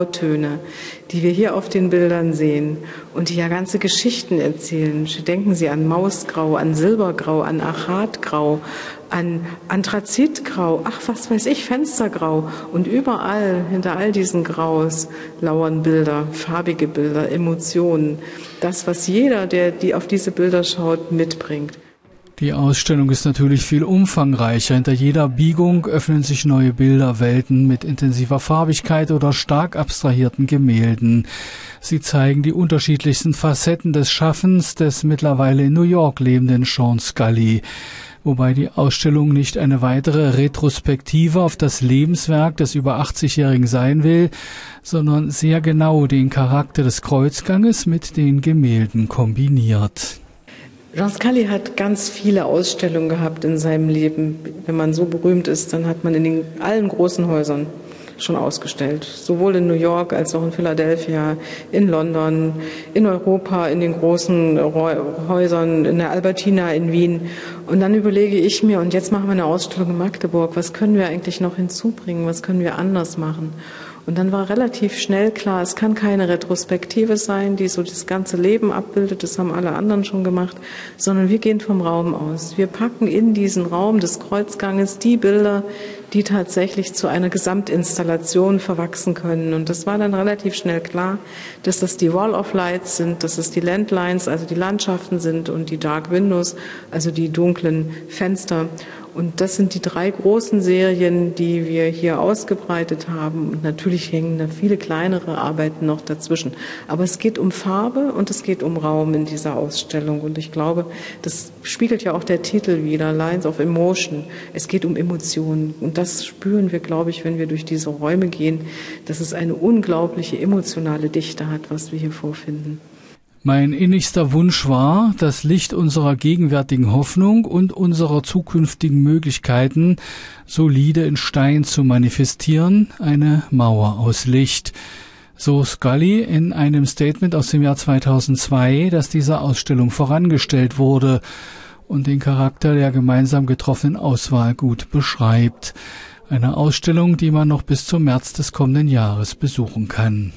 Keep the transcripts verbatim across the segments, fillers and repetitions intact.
Töne, die wir hier auf den Bildern sehen und die ja ganze Geschichten erzählen. Denken Sie an Mausgrau, an Silbergrau, an Achatgrau, an Anthrazitgrau, ach was weiß ich, Fenstergrau. Und überall, hinter all diesen Graus, lauern Bilder, farbige Bilder, Emotionen. Das, was jeder, der die auf diese Bilder schaut, mitbringt. Die Ausstellung ist natürlich viel umfangreicher. Hinter jeder Biegung öffnen sich neue Bilderwelten mit intensiver Farbigkeit oder stark abstrahierten Gemälden. Sie zeigen die unterschiedlichsten Facetten des Schaffens des mittlerweile in New York lebenden Sean Scully. Wobei die Ausstellung nicht eine weitere Retrospektive auf das Lebenswerk des über achtzigjährigen sein will, sondern sehr genau den Charakter des Kreuzganges mit den Gemälden kombiniert. Sean Scully hat ganz viele Ausstellungen gehabt in seinem Leben. Wenn man so berühmt ist, dann hat man in den, allen großen Häusern schon ausgestellt. Sowohl in New York als auch in Philadelphia, in London, in Europa, in den großen Häusern, in der Albertina in Wien. Und dann überlege ich mir, und jetzt machen wir eine Ausstellung in Magdeburg, was können wir eigentlich noch hinzubringen, was können wir anders machen? Und dann war relativ schnell klar, es kann keine Retrospektive sein, die so das ganze Leben abbildet, das haben alle anderen schon gemacht, sondern wir gehen vom Raum aus. Wir packen in diesen Raum des Kreuzganges die Bilder, die tatsächlich zu einer Gesamtinstallation verwachsen können. Und das war dann relativ schnell klar, dass das die Wall of Lights sind, dass es die Landlines, also die Landschaften sind, und die Dark Windows, also die dunklen Fenster. Und das sind die drei großen Serien, die wir hier ausgebreitet haben. Und natürlich hängen da viele kleinere Arbeiten noch dazwischen. Aber es geht um Farbe und es geht um Raum in dieser Ausstellung. Und ich glaube, das spiegelt ja auch der Titel wider, Lines of Emotion. Es geht um Emotionen. Und das spüren wir, glaube ich, wenn wir durch diese Räume gehen, dass es eine unglaubliche emotionale Dichte hat, was wir hier vorfinden. Mein innigster Wunsch war, das Licht unserer gegenwärtigen Hoffnung und unserer zukünftigen Möglichkeiten solide in Stein zu manifestieren, eine Mauer aus Licht. So Scully in einem Statement aus dem Jahr zweitausendzwei, das dieser Ausstellung vorangestellt wurde und den Charakter der gemeinsam getroffenen Auswahl gut beschreibt. Eine Ausstellung, die man noch bis zum März des kommenden Jahres besuchen kann.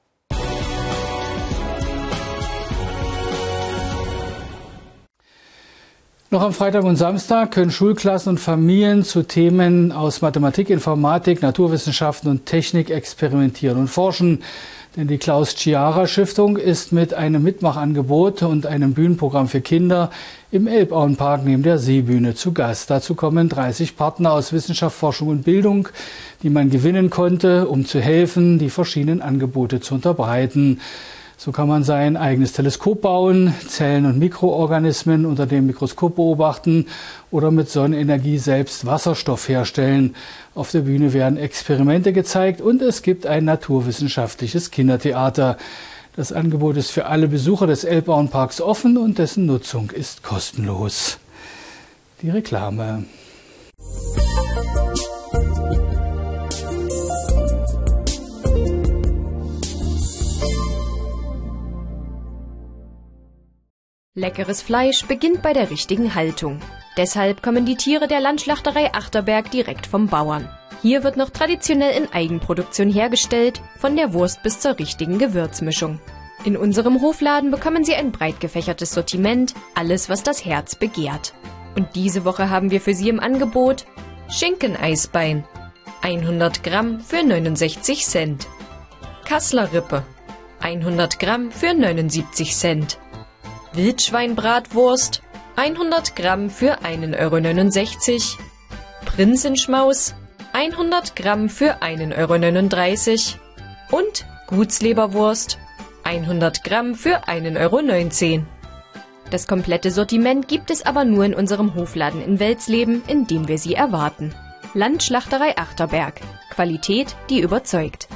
Noch am Freitag und Samstag können Schulklassen und Familien zu Themen aus Mathematik, Informatik, Naturwissenschaften und Technik experimentieren und forschen. Denn die Klaus-Chiara-Stiftung ist mit einem Mitmachangebot und einem Bühnenprogramm für Kinder im Elbauenpark neben der Seebühne zu Gast. Dazu kommen dreißig Partner aus Wissenschaft, Forschung und Bildung, die man gewinnen konnte, um zu helfen, die verschiedenen Angebote zu unterbreiten. So kann man sein eigenes Teleskop bauen, Zellen und Mikroorganismen unter dem Mikroskop beobachten oder mit Sonnenenergie selbst Wasserstoff herstellen. Auf der Bühne werden Experimente gezeigt und es gibt ein naturwissenschaftliches Kindertheater. Das Angebot ist für alle Besucher des Elbauenparks offen und dessen Nutzung ist kostenlos. Die Reklame. Leckeres Fleisch beginnt bei der richtigen Haltung. Deshalb kommen die Tiere der Landschlachterei Achterberg direkt vom Bauern. Hier wird noch traditionell in Eigenproduktion hergestellt, von der Wurst bis zur richtigen Gewürzmischung. In unserem Hofladen bekommen Sie ein breit gefächertes Sortiment, alles was das Herz begehrt. Und diese Woche haben wir für Sie im Angebot Schinken-Eisbein, hundert Gramm für neunundsechzig Cent. Kassler Rippe, hundert Gramm für neunundsiebzig Cent. Wildschweinbratwurst, hundert Gramm für ein Euro neunundsechzig. Prinzenschmaus, hundert Gramm für ein Euro neununddreißig. Und Gutsleberwurst, hundert Gramm für ein Euro neunzehn. Das komplette Sortiment gibt es aber nur in unserem Hofladen in Welsleben, in dem wir Sie erwarten. Landschlachterei Achterberg. Qualität, die überzeugt.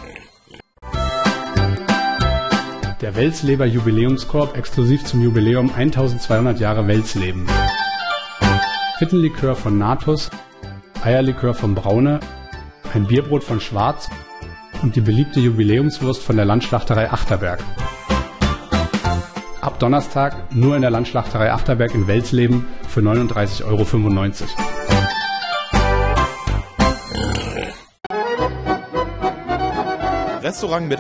Der Welsleber Jubiläumskorb exklusiv zum Jubiläum eintausendzweihundert Jahre Welsleben. Fittenlikör von Natus, Eierlikör von Braune, ein Bierbrot von Schwarz und die beliebte Jubiläumswurst von der Landschlachterei Achterberg. Ab Donnerstag nur in der Landschlachterei Achterberg in Welsleben für neununddreißig Euro fünfundneunzig. Restaurant mit